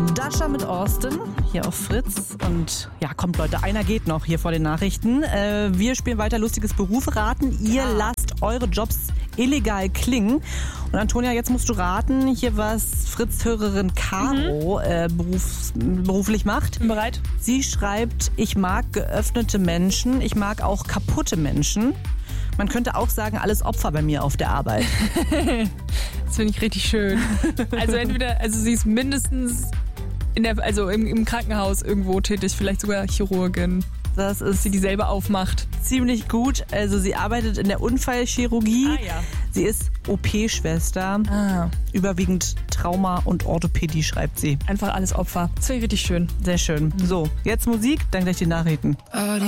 Dasha mit Austin hier auf Fritz. Und ja, kommt Leute, einer geht noch hier vor den Nachrichten. Wir spielen weiter lustiges Berufe raten. Ihr lasst eure Jobs illegal klingen. Und Antonia, jetzt musst du raten, hier was Fritz-Hörerin Caro beruflich macht. Bin bereit. Sie schreibt, ich mag geöffnete Menschen, ich mag auch kaputte Menschen. Man könnte auch sagen, alles Opfer bei mir auf der Arbeit. Das finde ich richtig schön. Also sie ist mindestens im Krankenhaus irgendwo tätig, vielleicht sogar Chirurgin. Das ist Sie selber aufmacht. ziemlich gut. Also sie arbeitet in der Unfallchirurgie. Ja. Sie ist OP-Schwester. Ah. Überwiegend Trauma und Orthopädie schreibt sie. Einfach alles Opfer. Das finde ich richtig schön. Sehr schön. So, jetzt Musik, dann gleich die Nachrichten.